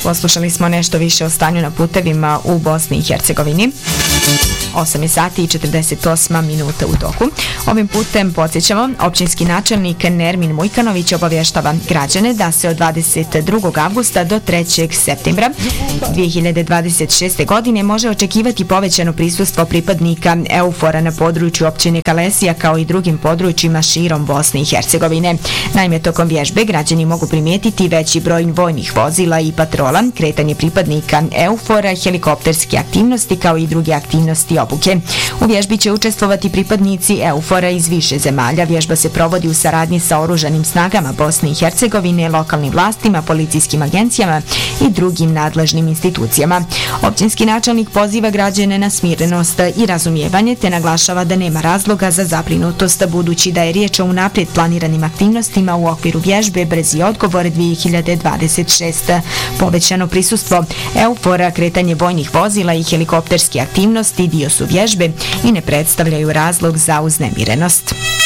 Poslušali smo nešto više o stanju na putevima u Bosni i Hercegovini. 8 sati i 48 minuta u toku. Ovim putem podsjećamo, općinski načelnik Nermin Mujkanović obavještava građane da se od 22. avgusta do 3. septembra 2026. godine može očekivati povećano prisustvo pripadnika EUFOR-a na području općine Kalesija kao i drugim područjima širom Bosne i Hercegovine. Naime, tokom vježbe građani mogu primijetiti veći broj vojnih vozila i patrola, kretanje pripadnika EUFOR-a, helikopterske aktivnosti kao i druge aktivnosti obuke. U vježbi će učestvovati pripadnici EUFOR-a iz više zemalja. Vježba se provodi u saradnji sa oružanim snagama Bosne i Hercegovine, lokalnim vlastima, policijskim agencijama i drugim nadležnim institucijama. Općinski načelnik poziva građane na smirenost i razumijevanje te naglašava da nema razloga za zabrinutost budući da je riječ o unaprijed planiranim aktivnostima u okviru vježbe Brzi odgovor 2026. Povećano prisustvo EUFOR-a, kretanje vojnih vozila i helikopterske aktivnosti dio su vježbe i ne predstavljaju razlog za uznemirenost.